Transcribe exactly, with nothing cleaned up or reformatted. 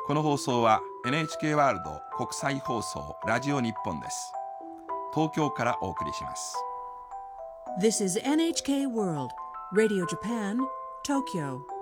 この放送は エヌエイチケー ワールド国際放送ラジオ日本です。東京からお送りします。 This is エヌエイチケー World Radio Japan, Tokyo.